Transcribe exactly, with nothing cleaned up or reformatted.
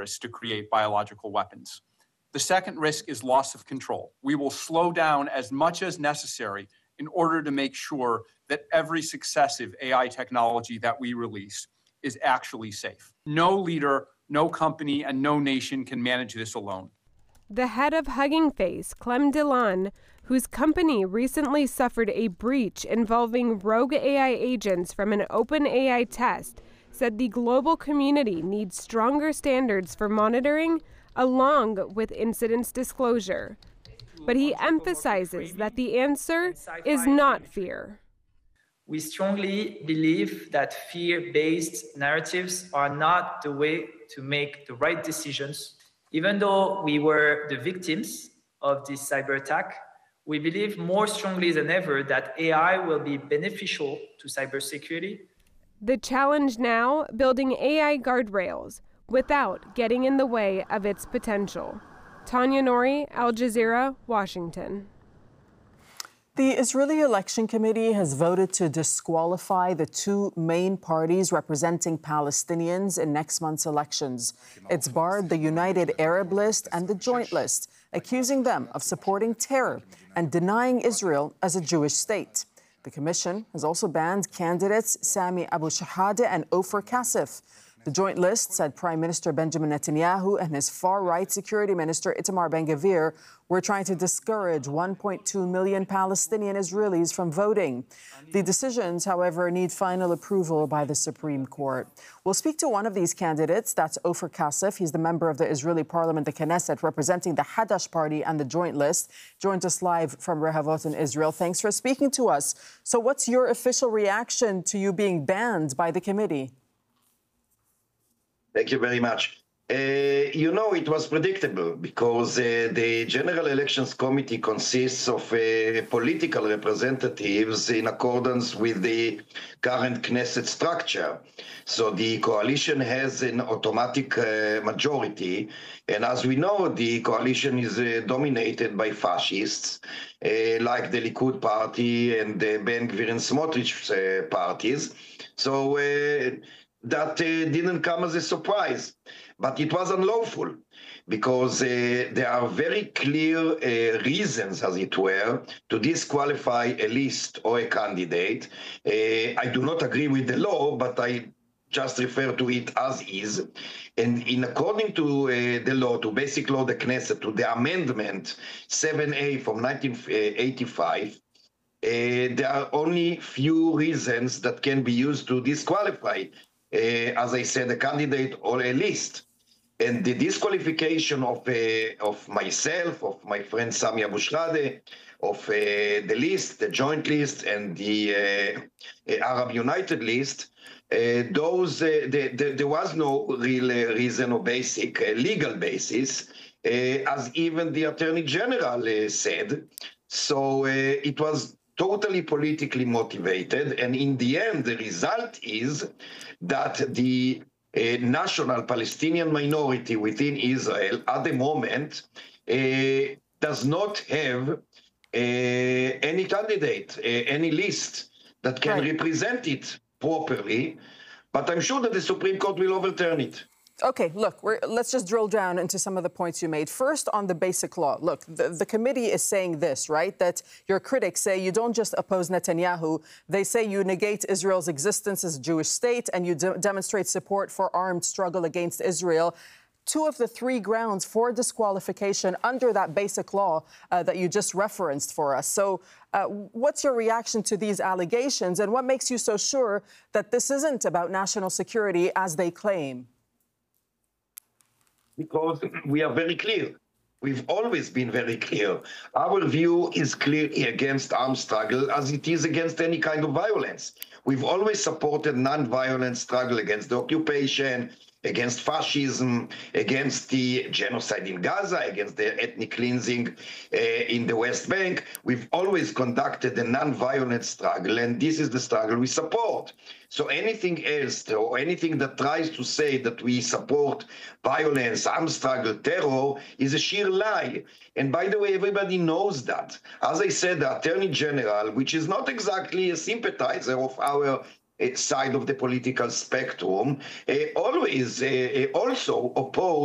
terrorists to create biological weapons. The second risk is loss of control. We will slow down as much as necessary in order to make sure that every successive A I technology that we release is actually safe. No leader, no company, and no nation can manage this alone. The head of Hugging Face, Clem Dillon, whose company recently suffered a breach involving rogue A I agents from an OpenAI test, said the global community needs stronger standards for monitoring along with incidents disclosure. But he emphasizes that the answer is not fear. We strongly believe that fear-based narratives are not the way to make the right decisions. Even though we were the victims of this cyber attack, we believe more strongly than ever that A I will be beneficial to cybersecurity. The challenge now, building A I guardrails without getting in the way of its potential. Tanya Nori, Al Jazeera, Washington. The Israeli Election Committee has voted to disqualify the two main parties representing Palestinians in next month's elections. It's barred the United Arab List and the Joint List, accusing them of supporting terror and denying Israel as a Jewish state. The commission has also banned candidates Sami Abu Shahada and Ofer Kassif. The Joint List said Prime Minister Benjamin Netanyahu and his far-right Security Minister Itamar Ben-Gvir were trying to discourage one point two million Palestinian Israelis from voting. The decisions, however, need final approval by the Supreme Court. We'll speak to one of these candidates. That's Ofer Kassif. He's the member of the Israeli Parliament, the Knesset, representing the Hadash Party and the Joint List. Joins us live from Rehavot in Israel. Thanks for speaking to us. So what's your official reaction to you being banned by the committee? Thank you very much. Uh, you know, it was predictable because uh, the General Elections Committee consists of uh, political representatives in accordance with the current Knesset structure. So the coalition has an automatic uh, majority. And as we know, the coalition is uh, dominated by fascists uh, like the Likud party and the Ben-Gvir and Smotrich uh, parties. So uh, that uh, didn't come as a surprise, but it was unlawful because uh, there are very clear uh, reasons, as it were, to disqualify a list or a candidate. Uh, I do not agree with the law, but I just refer to it as is. And in according to uh, the law, to Basic Law, the Knesset, to the amendment seven A from nineteen eighty-five, uh, there are only few reasons that can be used to disqualify Uh, as I said, a candidate or a list. And the disqualification of uh, of myself, of my friend Sami Abu Shahada, of uh, the list, the joint list, and the uh, Arab United list, uh, those uh, the, the, there was no real uh, reason or basic uh, legal basis, uh, as even the Attorney General uh, said. So uh, it was totally politically motivated, and in the end, the result is that the uh, national Palestinian minority within Israel at the moment uh, does not have uh, any candidate, uh, any list that can right. represent it properly, but I'm sure that the Supreme Court will overturn it. Okay, look, we're, let's just drill down into some of the points you made. First, on the basic law. Look, the, the committee is saying this, right? That your critics say you don't just oppose Netanyahu. They say you negate Israel's existence as a Jewish state and you de demonstrate support for armed struggle against Israel. Two of the three grounds for disqualification under that basic law uh, that you just referenced for us. So uh, what's your reaction to these allegations, and what makes you so sure that this isn't about national security as they claim? Because we are very clear. We've always been very clear. Our view is clearly against armed struggle as it is against any kind of violence. We've always supported non-violent struggle against the occupation, against fascism, against the genocide in Gaza, against the ethnic cleansing uh, in the West Bank. We've always conducted a non-violent struggle, and this is the struggle we support. So anything else, or anything that tries to say that we support violence, armed struggle, terror, is a sheer lie. And by the way, everybody knows that. As I said, the Attorney General, which is not exactly a sympathizer of our side of the political spectrum, uh, always uh, also opposed